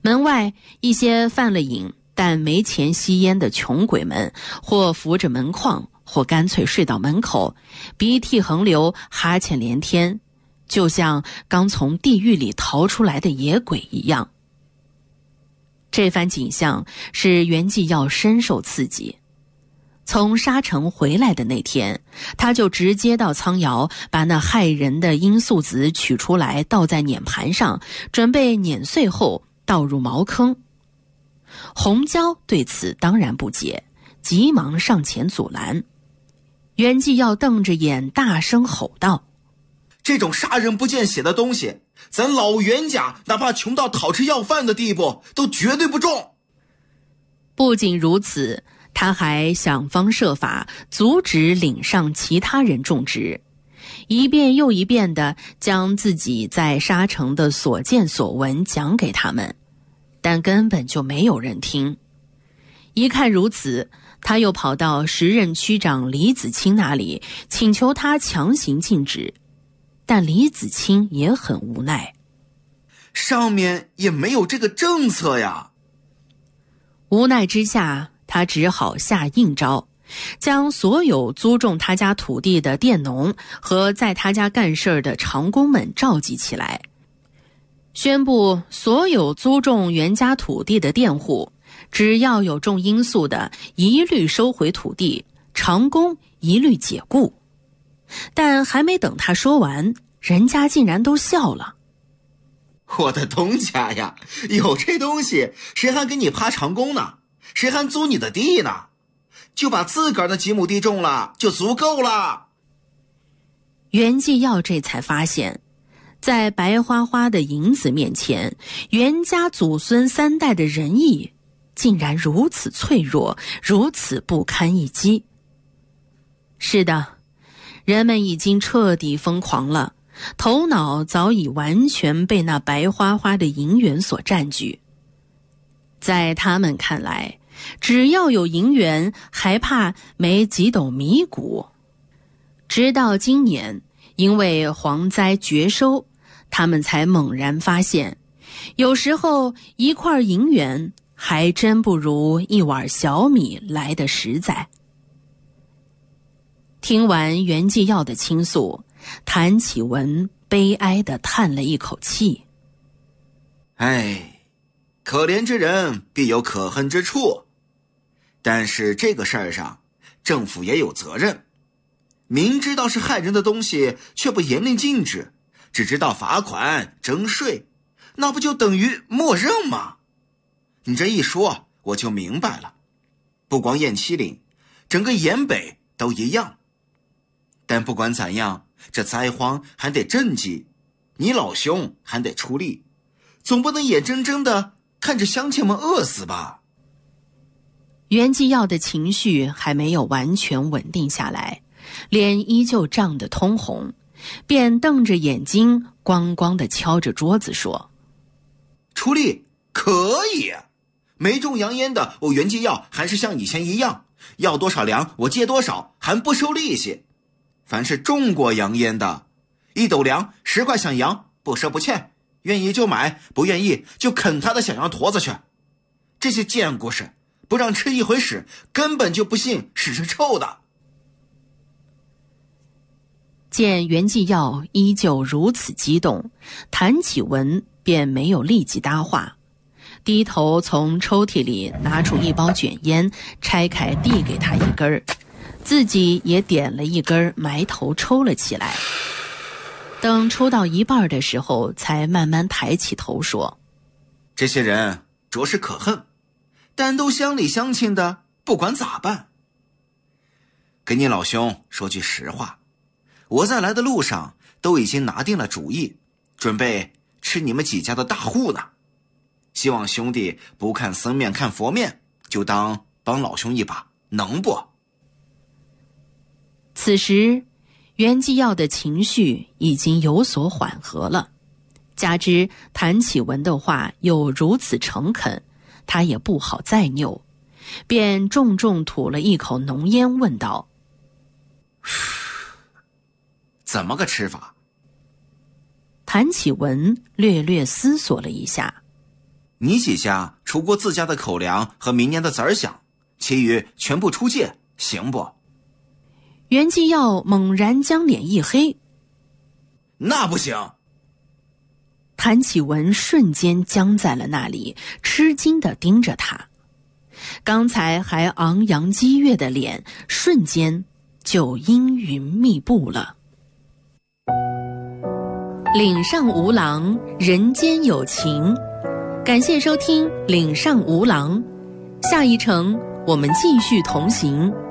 门外一些犯了瘾但没钱吸烟的穷鬼们，或扶着门框，或干脆睡到门口，鼻涕横流，哈欠连天，就像刚从地狱里逃出来的野鬼一样。这番景象使袁继耀深受刺激。从沙城回来的那天，他就直接到仓窑，把那害人的罂粟籽取出来，倒在碾盘上，准备碾碎后倒入茅坑。洪娇对此当然不解，急忙上前阻拦。袁继耀瞪着眼大声吼道： 这种杀人不见血的东西，咱老袁家哪怕穷到讨吃要饭的地步，都绝对不种。 不仅如此，他还想方设法阻止岭上其他人种植，一遍又一遍地将自己在沙城的所见所闻讲给他们，但根本就没有人听。一看如此，他又跑到时任区长李子清那里，请求他强行禁止，但李子清也很无奈。 上面也没有这个政策呀。 无奈之下，他只好下硬招，将所有租种他家土地的佃农和在他家干事的长工们召集起来，宣布所有租种袁家土地的佃户，只要有种罂粟的，一律收回土地，长工一律解雇。但还没等他说完，人家竟然都笑了。 我的东家呀，有这东西，谁还给你趴长工呢？谁还租你的地呢？就把自个儿的几亩地种了，就足够了。 袁继耀这才发现，在白花花的银子面前，袁家祖孙三代的仁义竟然如此脆弱，如此不堪一击。是的，人们已经彻底疯狂了，头脑早已完全被那白花花的银元所占据。在他们看来，只要有银元，还怕没几斗米谷。直到今年，因为蝗灾绝收，他们才猛然发现，有时候一块银元还真不如一碗小米来得实在。听完袁继耀的倾诉，谭启文悲哀地叹了一口气。 哎，可怜之人必有可恨之处。但是这个事儿上，政府也有责任。明知道是害人的东西，却不严令禁止，只知道罚款、征税，那不就等于默认吗？你这一说，我就明白了。不光雁栖岭，整个延北都一样。但不管怎样，这灾荒还得赈济，你老兄还得出力，总不能眼睁睁的看着乡亲们饿死吧？ 袁继耀的情绪还没有完全稳定下来，脸依旧涨得通红，便瞪着眼睛咣咣地敲着桌子说： 出力可以，没种洋烟的我袁继耀还是像以前一样，要多少粮我借多少，还不收利息。凡是种过洋烟的，1斗粮10块响洋，不赊不欠，愿意就买，不愿意就啃他的小羊驼子去。这些贱故事不让吃一回屎，根本就不信屎是臭的。 见袁继耀依旧如此激动，谭启文便没有立即搭话，低头从抽屉里拿出一包卷烟，拆开递给他一根，自己也点了一根，埋头抽了起来。等抽到一半的时候，才慢慢抬起头说： 这些人着实可恨，但都乡里乡亲的，不管咋办。跟你老兄说句实话，我在来的路上都已经拿定了主意，准备吃你们几家的大户呢。希望兄弟不看僧面看佛面，就当帮老兄一把，能不？ 此时袁继耀的情绪已经有所缓和了，加之谭启文的话又如此诚恳，他也不好再拗，便重重吐了一口浓烟，问道： 怎么个吃法？ 谭启文略略思索了一下： 你几家除过自家的口粮和明年的子儿饷，其余全部出借，行不？ 袁继耀猛然将脸一黑。 那不行。 谭启文瞬间僵在了那里，吃惊地盯着他。刚才还昂扬激越的脸，瞬间就阴云密布了。岭上无郎，人间有情。感谢收听岭上无郎，下一程我们继续同行。